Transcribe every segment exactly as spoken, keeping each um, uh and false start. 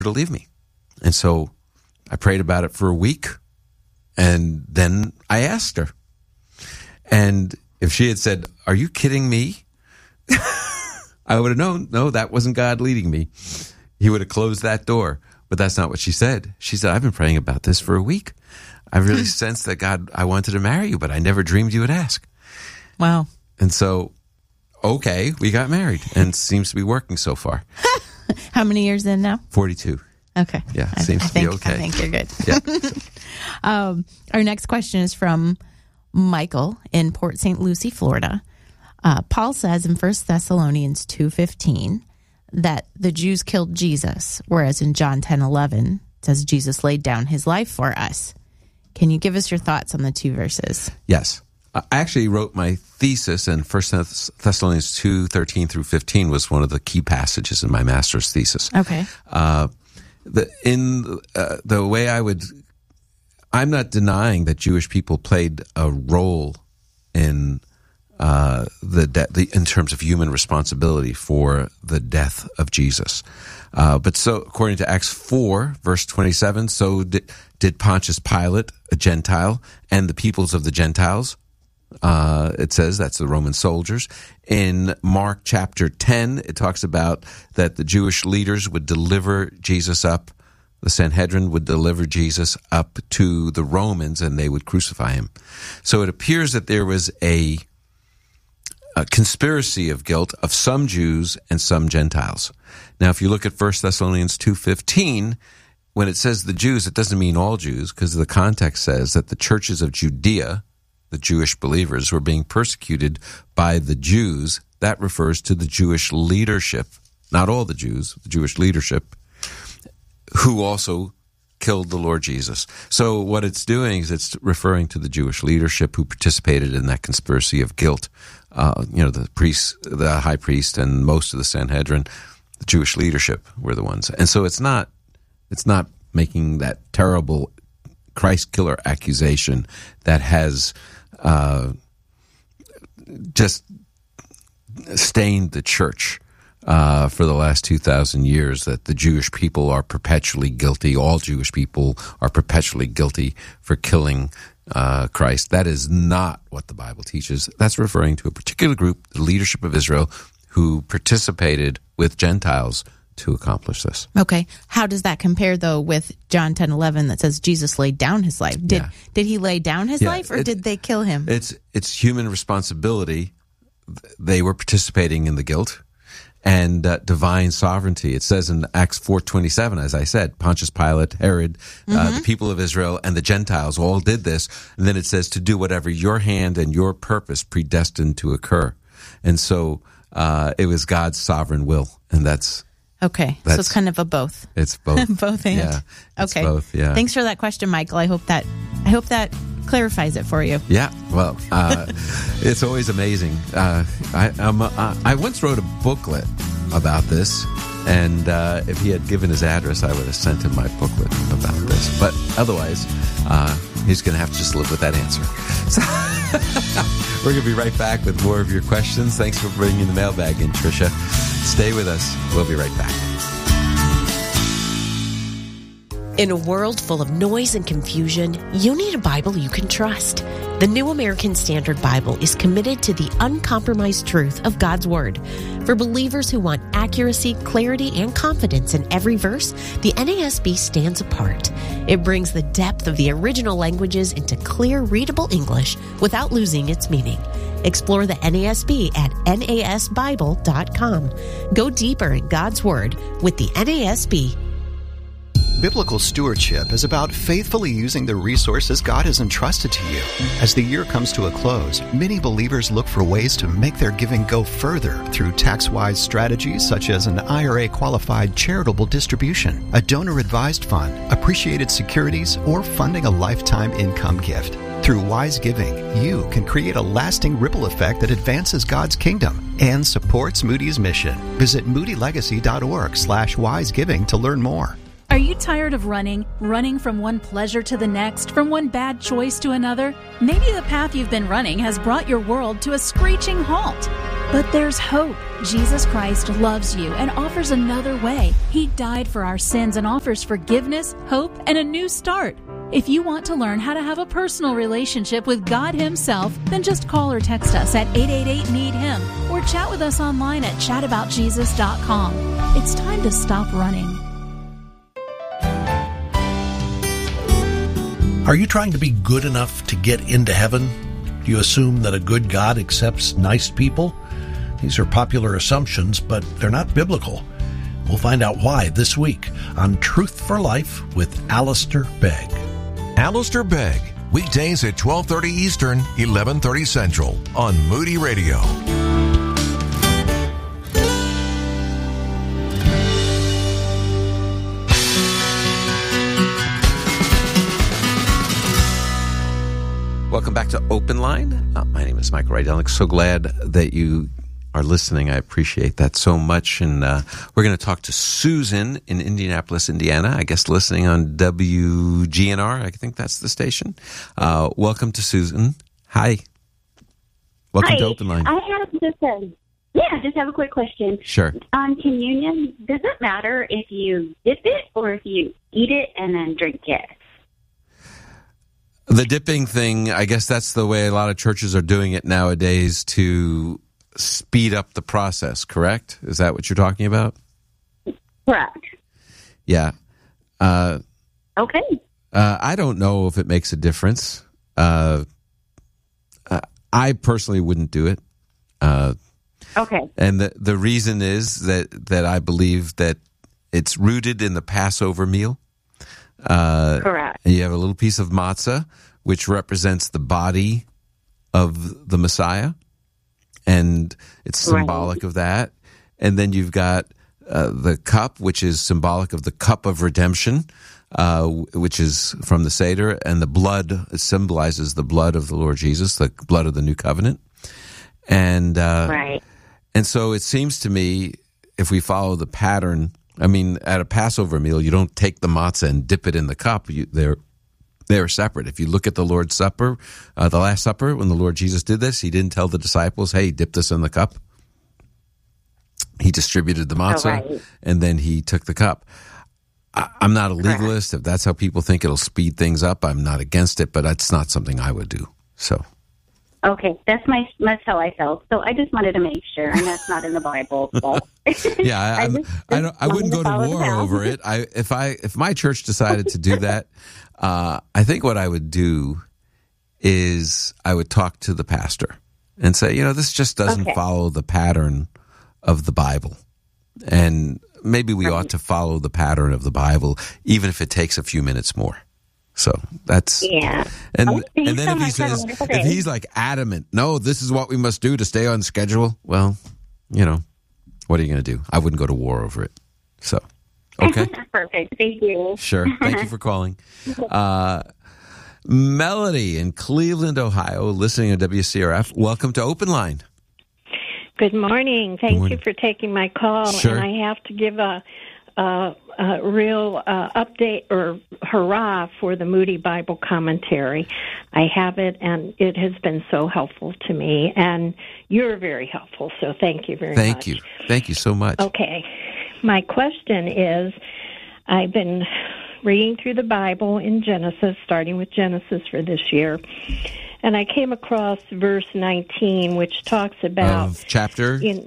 to leave me. And so I prayed about it for a week, and then I asked her. And if she had said, "Are you kidding me?" I would have known, no, that wasn't God leading me. He would have closed that door. But that's not what she said. She said, "I've been praying about this for a week. I really sensed that God, I wanted to marry you, but I never dreamed you would ask." Wow. And so, okay, we got married, and it seems to be working so far. How many years in now? forty-two. Okay. Yeah, I, seems I to think, be okay. I think you're good. Yeah. um, our next question is from Michael in Port Saint Lucie, Florida. Uh, Paul says in First Thessalonians two fifteen that the Jews killed Jesus, whereas in John ten eleven it says Jesus laid down his life for us. Can you give us your thoughts on the two verses? Yes. I actually wrote my thesis, and First Thessalonians two thirteen through fifteen was one of the key passages in my master's thesis. Okay. Uh, the, in uh, the way I would, I'm not denying that Jewish people played a role in uh, the, de- the in terms of human responsibility for the death of Jesus. Uh, but so, according to Acts four, verse twenty-seven, so did, did Pontius Pilate, a Gentile, and the peoples of the Gentiles. Uh, it says that's the Roman soldiers. In Mark chapter ten, it talks about that the Jewish leaders would deliver Jesus up. The Sanhedrin would deliver Jesus up to the Romans, and they would crucify him. So it appears that there was a, a conspiracy of guilt of some Jews and some Gentiles. Now, if you look at First Thessalonians two fifteen, when it says the Jews, it doesn't mean all Jews, because the context says that the churches of Judea, the Jewish believers, were being persecuted by the Jews. That refers to the Jewish leadership, not all the Jews, the Jewish leadership, who also killed the Lord Jesus. So what it's doing is it's referring to the Jewish leadership who participated in that conspiracy of guilt. Uh, you know, the priests, the high priest, and most of the Sanhedrin, the Jewish leadership were the ones. And so it's not, it's not making that terrible Christ killer accusation that has uh, just stained the church uh, for the last two thousand years, that the Jewish people are perpetually guilty, all Jewish people are perpetually guilty for killing uh, Christ. That is not what the Bible teaches. That's referring to a particular group, the leadership of Israel, who participated with Gentiles to accomplish this. Okay. How does that compare, though, with John ten eleven that says Jesus laid down his life? Did Yeah. did he lay down his Yeah, life, or it- did they kill him? It's it's human responsibility. They were participating in the guilt, and uh, divine sovereignty. It says in Acts four twenty-seven, as I said, Pontius Pilate, Herod, uh, Mm-hmm. the people of Israel, and the Gentiles all did this. And then it says to do whatever your hand and your purpose predestined to occur. And so uh, it was God's sovereign will, and that's Okay, so That's- it's kind of a both. it's both. Both and. Yeah, it's Okay. both. Yeah. Thanks for that question, Michael. I hope that I hope that clarifies it for you. Yeah, well, uh, it's always amazing. Uh, I, I'm, uh, I once wrote a booklet about this, and uh, if he had given his address, I would have sent him my booklet about this. But otherwise, uh, he's going to have to just live with that answer. So we're going to be right back with more of your questions. Thanks for bringing the mailbag in, Tricia. Stay with us. We'll be right back. In a world full of noise and confusion, you need a Bible you can trust. The New American Standard Bible is committed to the uncompromised truth of God's Word. For believers who want accuracy, clarity, and confidence in every verse, the N A S B stands apart. It brings the depth of the original languages into clear, readable English without losing its meaning. Explore the N A S B at N A S Bible dot com. Go deeper in God's Word with the N A S B. Biblical stewardship is about faithfully using the resources God has entrusted to you. As the year comes to a close, many believers look for ways to make their giving go further through tax-wise strategies such as an I R A-qualified charitable distribution, a donor-advised fund, appreciated securities, or funding a lifetime income gift. Through wise giving, you can create a lasting ripple effect that advances God's kingdom and supports Moody's mission. Visit moody legacy dot org slash wise giving to learn more. Are you tired of running? Running from one pleasure to the next, from one bad choice to another? Maybe the path you've been running has brought your world to a screeching halt. But there's hope. Jesus Christ loves you and offers another way. He died for our sins and offers forgiveness, hope, and a new start. If you want to learn how to have a personal relationship with God Himself, then just call or text us at eight eight eight, need him or chat with us online at chat about jesus dot com. It's time to stop running. Are you trying to be good enough to get into heaven? Do you assume that a good God accepts nice people? These are popular assumptions, but they're not biblical. We'll find out why this week on Truth for Life with Alistair Begg. Alistair Begg, weekdays at twelve thirty Eastern, eleven thirty Central on Moody Radio. Welcome back to Open Line. Uh, my name is Michael Rydelnik. So glad that you are listening. I appreciate that so much. And uh, we're going to talk to Susan in Indianapolis, Indiana, I guess listening on W G N R. I think that's the station. Uh, welcome to Susan. Hi. Welcome Hi. to Open Line. I have just a, yeah, just have a quick question. Sure. On communion, does it matter if you dip it or if you eat it and then drink it? The dipping thing, I guess that's the way a lot of churches are doing it nowadays to speed up the process, correct? Is that what you're talking about? Correct. Yeah. Uh, okay. Uh, I don't know if it makes a difference. Uh, I personally wouldn't do it. Uh, okay. And the, the reason is that, that I believe that it's rooted in the Passover meal. Uh, Correct. And you have a little piece of matzah, which represents the body of the Messiah, and it's symbolic right. of that. And then you've got uh, the cup, which is symbolic of the cup of redemption, uh, which is from the Seder, and the blood it symbolizes the blood of the Lord Jesus, the blood of the new covenant. And uh, right. And so it seems to me, if we follow the pattern. I mean, at a Passover meal, you don't take the matzah and dip it in the cup. You, they're they're separate. If you look at the Lord's Supper, uh, the Last Supper, when the Lord Jesus did this, He didn't tell the disciples, hey, dip this in the cup. He distributed the matzah, oh, right. and then He took the cup. I, I'm not a legalist. Correct. If that's how people think it'll speed things up, I'm not against it, but that's not something I would do. So. Okay, that's my that's how I felt. So I just wanted to make sure, and that's not in the Bible. So. yeah, I, I, just, I, don't, I wouldn't go to war over it. I if I if my church decided to do that, uh, I think what I would do is I would talk to the pastor and say, you know, this just doesn't okay. follow the pattern of the Bible, and maybe we right. ought to follow the pattern of the Bible, even if it takes a few minutes more. So that's yeah, and okay, and then so if he says if he's like adamant, no, this is what we must do to stay on schedule. Well, you know, what are you going to do? I wouldn't go to war over it. So, okay, perfect. Thank you. Sure, thank you for calling, uh, Melody in Cleveland, Ohio, listening to W C R F. Welcome to Open Line. Good morning. Thank Good morning. you for taking my call. Sure. And I have to give a. Uh, a real uh, update or hurrah for the Moody Bible Commentary. I have it, and it has been so helpful to me, and you're very helpful, so thank you very thank much. Thank you. Thank you so much. Okay. My question is, I've been reading through the Bible in Genesis, starting with Genesis for this year, and I came across verse nineteen, which talks about... Of chapter? In,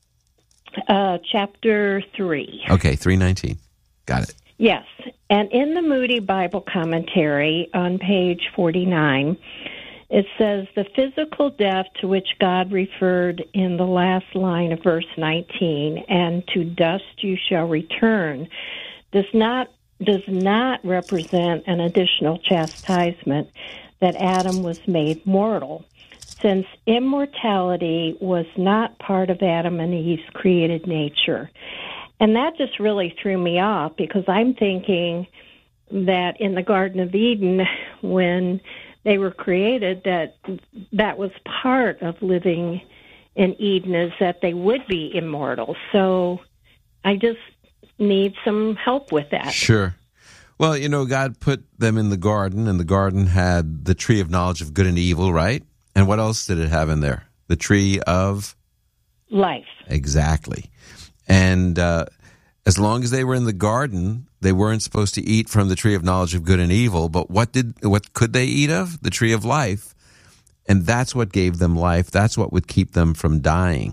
uh, chapter three. Okay, three nineteen. Got it. Yes. And in the Moody Bible Commentary on page forty-nine, it says, the physical death to which God referred in the last line of verse nineteen, and to dust you shall return, does not does not represent an additional chastisement that Adam was made mortal, since immortality was not part of Adam and Eve's created nature. And that just really threw me off, because I'm thinking that in the Garden of Eden, when they were created, that that was part of living in Eden, is that they would be immortal. So I just need some help with that. Sure. Well, you know, God put them in the garden, and the garden had the tree of knowledge of good and evil, right? And what else did it have in there? The tree of life. Exactly. And uh, as long as they were in the garden, they weren't supposed to eat from the tree of knowledge of good and evil. But what did what could they eat of? The tree of life. And that's what gave them life. That's what would keep them from dying.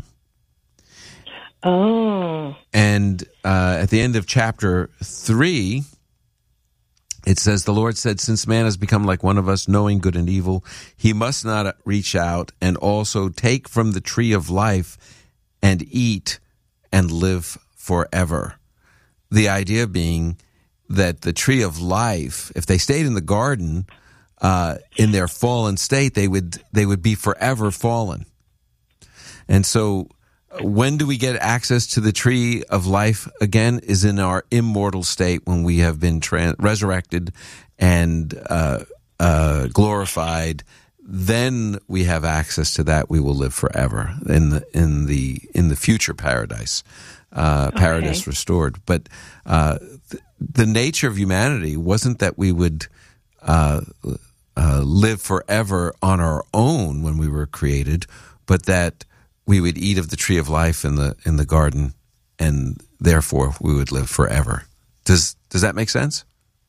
Oh. And uh, at the end of chapter three, it says, the Lord said, since man has become like one of us, knowing good and evil, he must not reach out and also take from the tree of life and eat and live forever. The idea being that the tree of life, if they stayed in the garden uh, in their fallen state, they would they would be forever fallen. And so when do we get access to the tree of life again? Is in our immortal state when we have been tra- resurrected and uh, uh, glorified. Then we have access to that. We will live forever in the in the in the future paradise, uh, okay. paradise restored. But uh, th- the nature of humanity wasn't that we would uh, uh, live forever on our own when we were created, but that we would eat of the tree of life in the in the garden, and therefore we would live forever. Does does that make sense?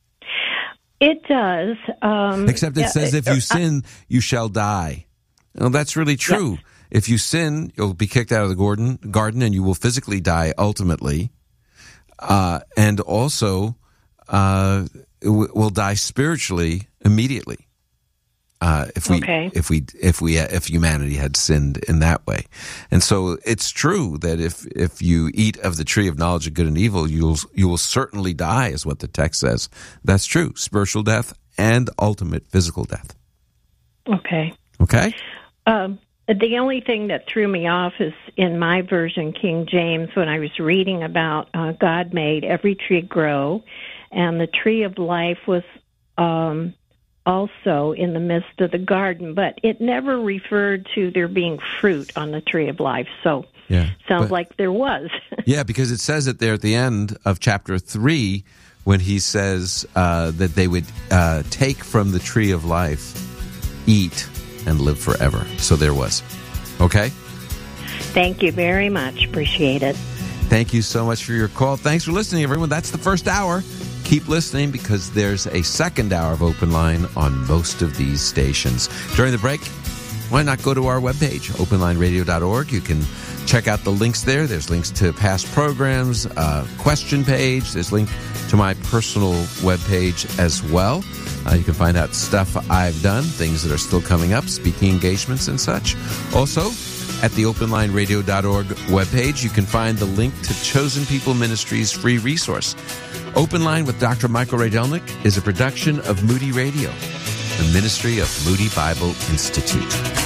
It does. Um, Except it says if you sin, you shall die. Well, that's really true. Yeah. If you sin, you'll be kicked out of the garden, garden and you will physically die ultimately. Uh, and also uh, will die spiritually immediately. Uh, if we, okay. if we, if we, if humanity had sinned in that way, and so it's true that if if you eat of the tree of knowledge of good and evil, you'll you will certainly die, is what the text says. That's true, spiritual death and ultimate physical death. Okay. Okay. Um, the only thing that threw me off is in my version, King James, when I was reading about uh, God made every tree grow, and the tree of life was. Um, also in the midst of the garden, but it never referred to there being fruit on the tree of life. So yeah, sounds but, like there was. Yeah, because it says it there at the end of chapter three when he says uh, that they would uh, take from the tree of life, eat, and live forever. So there was. Okay? Thank you very much. Appreciate it. Thank you so much for your call. Thanks for listening, everyone. That's the first hour. Keep listening because there's a second hour of Open Line on most of these stations. During the break, why not go to our webpage, open line radio dot org. You can check out the links there. There's links to past programs, uh, question page. There's a link to my personal webpage as well. Uh, you can find out stuff I've done, things that are still coming up, speaking engagements and such. Also, at the open line radio dot org webpage, you can find the link to Chosen People Ministries' free resource. Open Line with Doctor Michael Rydelnik is a production of Moody Radio, the ministry of Moody Bible Institute.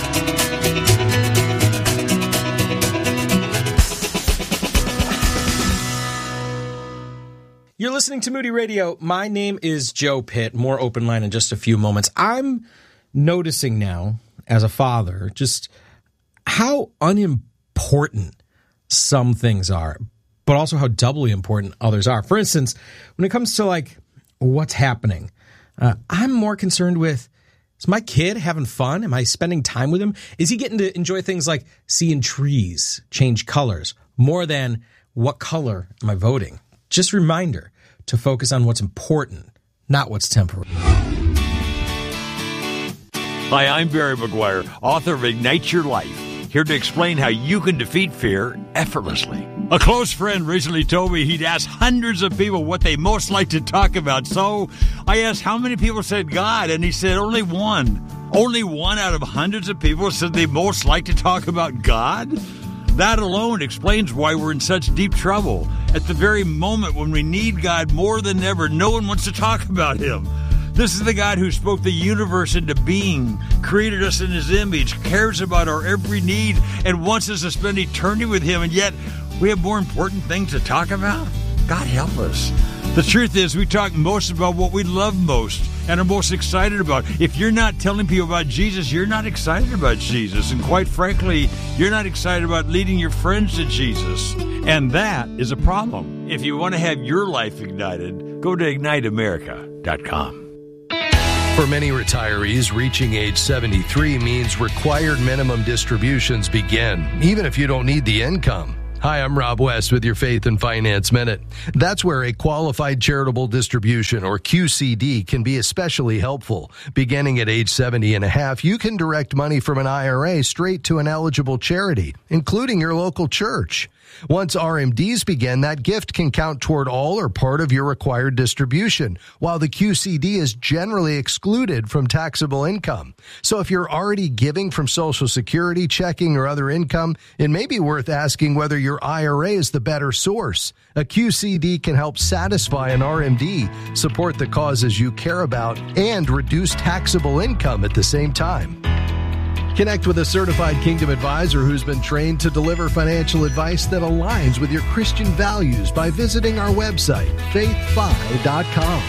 You're listening to Moody Radio. My name is Joe Pitt. More Open Line in just a few moments. I'm noticing now, as a father, just how unimportant some things are, but also how doubly important others are. For instance, when it comes to like what's happening, uh, I'm more concerned with, is my kid having fun? Am I spending time with him? Is he getting to enjoy things like seeing trees change colors more than what color am I voting? Just a reminder to focus on what's important, not what's temporary. Hi, I'm Barry McGuire, author of Ignite Your Life, here to explain how you can defeat fear effortlessly. A close friend recently told me he'd asked hundreds of people what they most like to talk about. So I asked how many people said God, and he said only one. Only one out of hundreds of people said they most like to talk about God? That alone explains why we're in such deep trouble. At the very moment when we need God more than ever, no one wants to talk about him. This is the God who spoke the universe into being, created us in his image, cares about our every need, and wants us to spend eternity with him, and yet we have more important things to talk about? God help us. The truth is, we talk most about what we love most and are most excited about. If you're not telling people about Jesus, you're not excited about Jesus. And quite frankly, you're not excited about leading your friends to Jesus. And that is a problem. If you want to have your life ignited, go to ignite america dot com. For many retirees, reaching age seventy-three means required minimum distributions begin, even if you don't need the income. Hi, I'm Rob West with your Faith and Finance Minute. That's where a qualified charitable distribution, or Q C D, can be especially helpful. Beginning at age seventy and a half, you can direct money from an I R A straight to an eligible charity, including your local church. Once R M Ds begin, that gift can count toward all or part of your required distribution, while the Q C D is generally excluded from taxable income. So if you're already giving from Social Security, checking, or other income, it may be worth asking whether your I R A is the better source. A Q C D can help satisfy an R M D, support the causes you care about, and reduce taxable income at the same time. Connect with a certified Kingdom advisor who's been trained to deliver financial advice that aligns with your Christian values by visiting our website, faith fi dot com.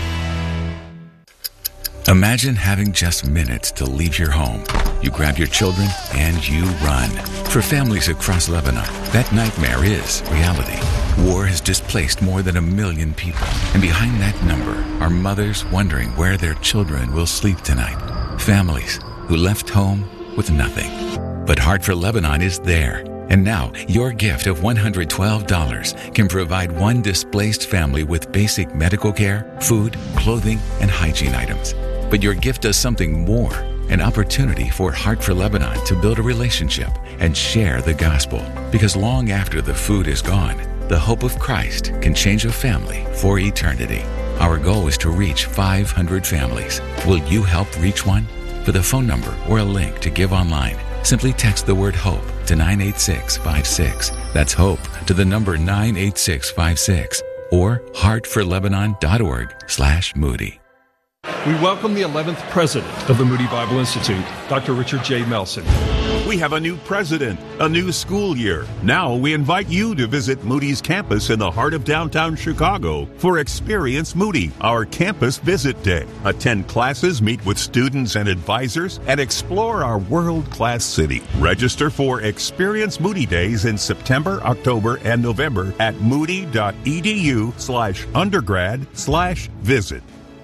Imagine having just minutes to leave your home. You grab your children and you run. For families across Lebanon, that nightmare is reality. War has displaced more than a million people, and behind that number are mothers wondering where their children will sleep tonight. Families who left home with nothing. But Heart for Lebanon is there. And now, your gift of one hundred twelve dollars can provide one displaced family with basic medical care, food, clothing, and hygiene items. But your gift does something more, an opportunity for Heart for Lebanon to build a relationship and share the gospel. Because long after the food is gone, the hope of Christ can change a family for eternity. Our goal is to reach five hundred families. Will you help reach one? For the phone number or a link to give online, simply text the word HOPE to nine eight six five six. That's HOPE to the number nine eight six five six or heart for lebanon dot org slash Moody. We welcome the eleventh president of the Moody Bible Institute, Doctor Richard J. Melson. We have a new president, a new school year. Now we invite you to visit Moody's campus in the heart of downtown Chicago for Experience Moody, our campus visit day. Attend classes, meet with students and advisors, and explore our world-class city. Register for Experience Moody Days in September, October, and November at moody.edu slash undergrad slash visit.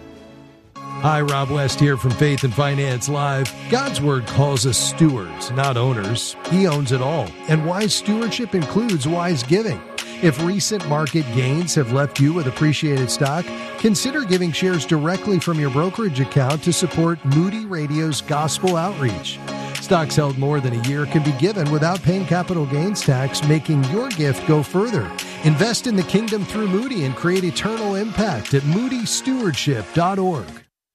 Hi, Rob West here from Faith and Finance Live. God's Word calls us stewards, not owners. He owns it all. And wise stewardship includes wise giving. If recent market gains have left you with appreciated stock, consider giving shares directly from your brokerage account to support Moody Radio's gospel outreach. Stocks held more than a year can be given without paying capital gains tax, making your gift go further. Invest in the kingdom through Moody and create eternal impact at moody stewardship dot org.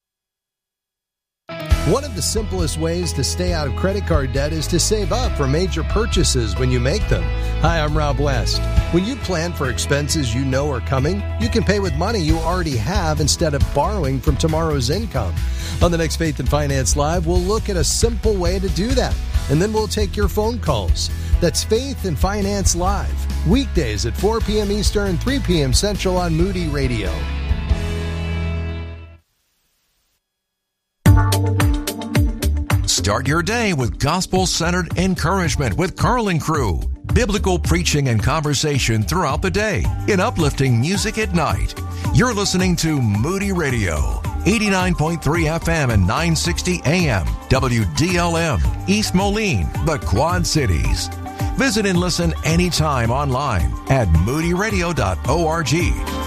One of the simplest ways to stay out of credit card debt is to save up for major purchases when you make them. Hi, I'm Rob West. When you plan for expenses you know are coming, you can pay with money you already have instead of borrowing from tomorrow's income. On the next Faith and Finance Live, we'll look at a simple way to do that, and then we'll take your phone calls. That's Faith and Finance Live, weekdays at four p.m. Eastern, three p.m. Central on Moody Radio. Start your day with gospel-centered encouragement with Carl and Crew. Biblical preaching and conversation throughout the day in uplifting music at night. You're listening to Moody Radio, eighty-nine point three F M and nine sixty A M, W D L M, East Moline, the Quad Cities. Visit and listen anytime online at moody radio dot org.